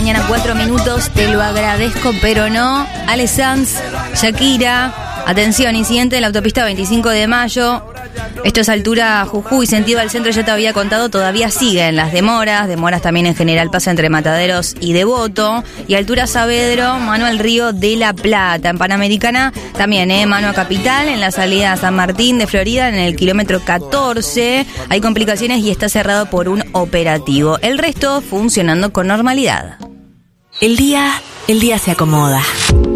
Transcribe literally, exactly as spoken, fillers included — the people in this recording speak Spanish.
mañana, cuatro minutos. Te lo agradezco, pero no. Ale Sanz, Shakira. Atención, incidente en la autopista veinticinco de mayo. Esto es altura Jujuy, sentido al centro, ya te había contado, todavía siguen las demoras. Demoras también en general pasa entre Mataderos y Devoto. Y altura Saavedro, mano al Río de la Plata. En Panamericana también, ¿eh? Mano a Capital, en la salida a San Martín de Florida, en el kilómetro catorce. Hay complicaciones y está cerrado por un operativo. El resto funcionando con normalidad. El día, el día se acomoda.